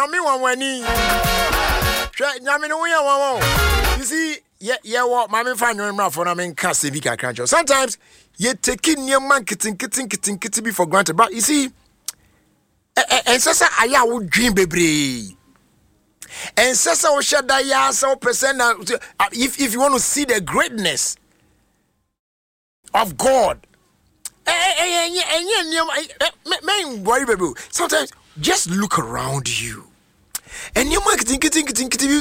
nyame wanwani. Hwe nyame no ya wanwo. You see, yeah, what mama find your mouth for na men kase bi kakra. Sometimes you taking your man kitting be for granted, but you see and sasa aya wo dream bebre. And sasa wo shada ya so percent if you want to see the greatness of God. Sometimes just look around you. And you might think today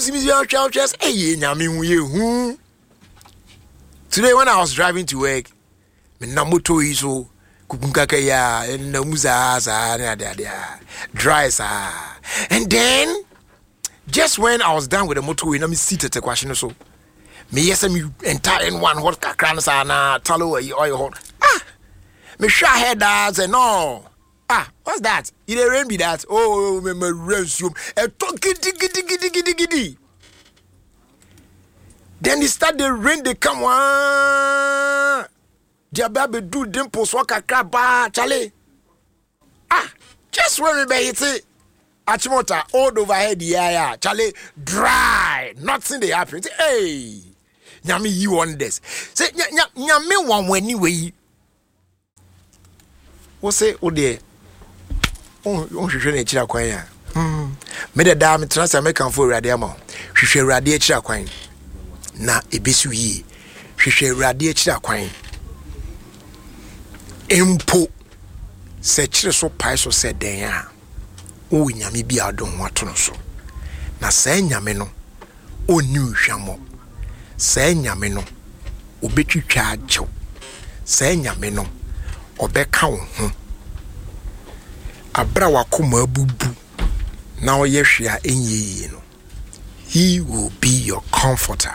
when I was driving to work, Namuto iso kukunkaka ya namuza dry sa. And then just when I was done with the motorway, let me sit at the question so. Me yes me entire one hot kakran sa na talo oil hot. Me sure head that and no. What's that? It rain be that. Oh, me resume. Giddy. Then they start the rain. They come on. Their baby do dimples walk a crab bar, Charlie. Just when we be it. Achimota all overhead. Yeah, Charlie. Dry. Nothing they happen. Hey, Nyami, you want this? Say Nyami one when anyway. What's it? Oh dear. Oh, she shouldn't eat a quine. Made a damn transfer American for Radiamo. She shall radiate a quine. Na a bisu ye. She shall radiate a quine. Impo said so piso said there. Oh, Yami be I don't want to know so. Na say Yameno. Oh, new shamo. Say Yameno. Obetu charge. Say Yameno. Obeka ho abra wakoma bubu na oyehwea enye no. He will be your comforter.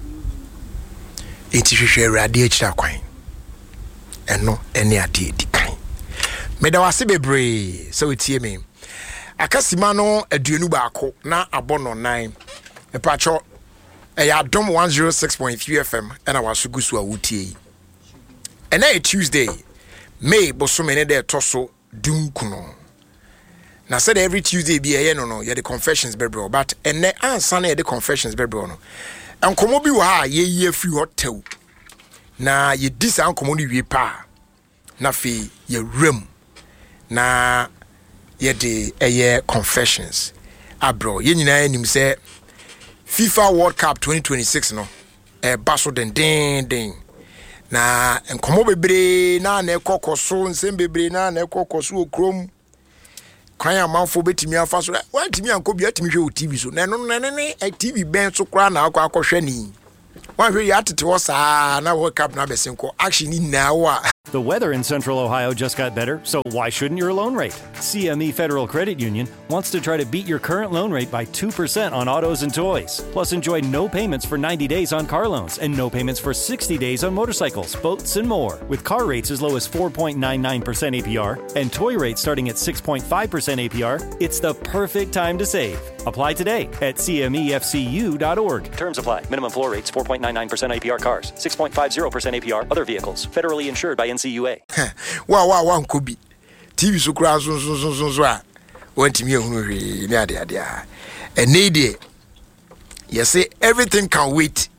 Enti hwehwe rade akira kwan eno ene ade dikan meda wase bebre so etie me akasima no aduenu baako na abono 9 epacho eya dom 106.3 FM ena wasugusu awutie ena a Tuesday May bosomene de toso dunkuno. Na said every Tuesday be a no the confessions bebro but ene ansa na the confessions bebro no. Ankomo bi wa ye free hotel. Na ye dis ankomo ni wie pa. Na fe ye rem. Na ye de eye confessions. Abro ye nyina anim say FIFA World Cup 2026 no. Baso den. Na enkomo bebre na ekokoso nsem bebre na ekokoso okrom kwan amanfo betimi afa so wantimi ankobi atimi hwe o TV so na no ne TV ben so kra na akọhwe ni wan hwe ya tete wo saa na World Cup na besenko action ni na wa. The weather in Central Ohio just got better, so why shouldn't your loan rate? CME Federal Credit Union wants to try to beat your current loan rate by 2% on autos and toys. Plus, enjoy no payments for 90 days on car loans and no payments for 60 days on motorcycles, boats, and more. With car rates as low as 4.99% APR and toy rates starting at 6.5% APR, it's the perfect time to save. Apply today at cmefcu.org. Terms apply. Minimum floor rates 4.99% APR cars, 6.50% APR other vehicles. Federally insured by NCUA. Wow, Kobe. TV so crass so want me ehunu ade. And need you say everything can wait.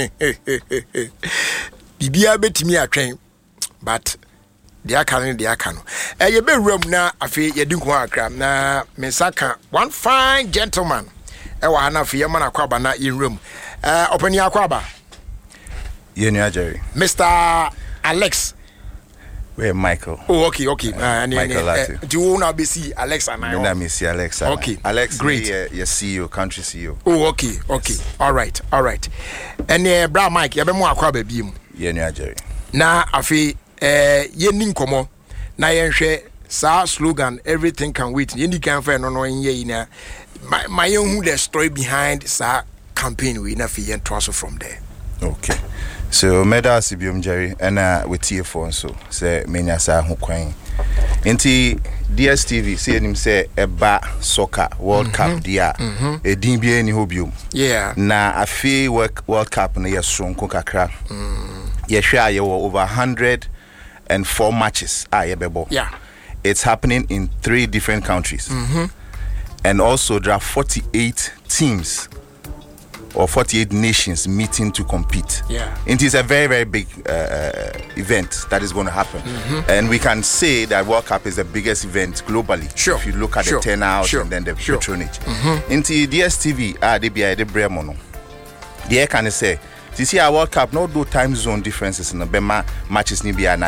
Bibia betimi atwen but they can no. You be room na afi ye dinku akra na mesaka one fine gentleman. Wa na afi ye man akwaba na in room. Opani akwaba. Yenu Jerry. Mr. Alex. Where Michael? Oh, okay. Michael do you want to see Alex and I? No, me see Alex. Okay. Alex, great. Your CEO, country CEO. Oh, okay. All right. And bra Mike, you be mo akwa ba bi mu. Yenu Jerry. Na afi ye nin komo na ye hwe sa slogan everything can wait. Ye ndi kan fa no nye na my who the story behind sa campaign we na fi ye transfer from there. Okay. So meda sibium Jerry and with TF4 so say menya sa ho kwan. Enti DSTV see him say eba soccer World Cup dia e din bia ni hobium. Yeah. Na afi World Cup na ye sonko kakra. Ye hwa ye over 104 matches ye bebo. Yeah. It's happening in 3 different countries. And also there are 48 teams or 48 nations meeting to compete. Yeah. It is a very, very big event that is going to happen. And we can say that World Cup is the biggest event globally. Sure. If you look at the turnout and then the patronage. Into DSTV, they be a Bremono. The air can say, you see our World Cup, no do time zone differences in the Bema matches ni be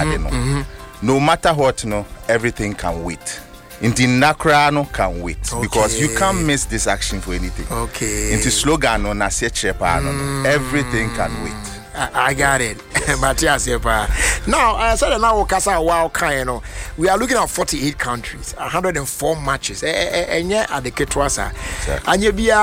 no matter what, everything can wait. Inti Nakrano can wait because you can't miss this action for anything. Okay. Inti slogan no na everything can wait. I got it. Matthias now, I said now we are looking at 48 countries, 104 matches. And yeah, at the Ketwasa. And you be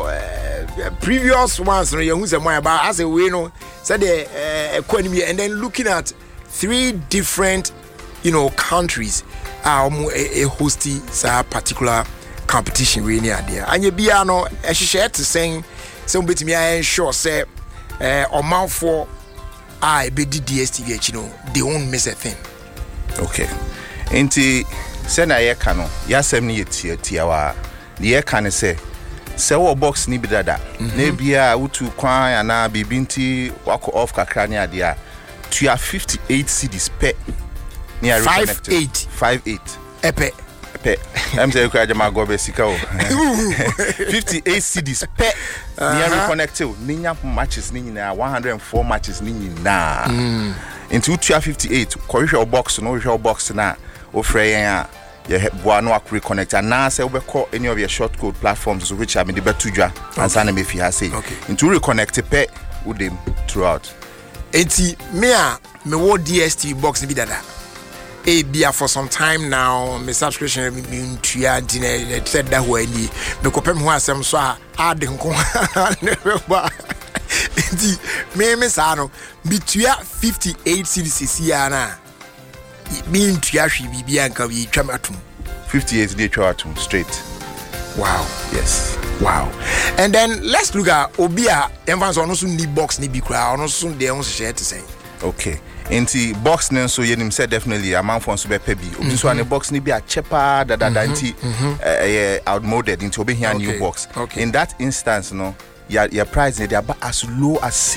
previous ones who's a more about as a winner said the economy, and then looking at 3 different countries are hosting a particular competition we near there. And you be a share to saying some bit me I ensure say or mouth for I be the DSTV, they won't miss a thing. Okay. Inti sena ye kano yasem ni tiawa the can say wo box ni bidada na bia utu kwan ana bibinti wako off kakra ni ade a tua 58 cedis per ni are 58 epe I'm saying I am go be sika o 58 cedis per ni are reconnected ni nya matches ni nyina 104 matches ni nyina into 58 ko box no hwe box na o frey you want to reconnect and now say we call any of your short code platforms which I mean the betudwa and sana me fi say into reconnect pe with them throughout. Enti me wo DSTV box bi dada. E bia for some time now my subscription been tuya dinner said that way ni me ko pem ho asem so a ade nko enti me sa no bi tuya 58 cedis ya na mean to Yashi Bibian can be Tramatum 58 day Tratum straight. Wow, yes, wow. And then let's look at Obia Evans on also need box ni bikra on also they also share to say. Okay. Inti box nen so yenim said definitely a man for super pebi. Obi so an box ni be a cheaper da inti outmoded into obi here new box. Okay. In that instance no your price they are as low as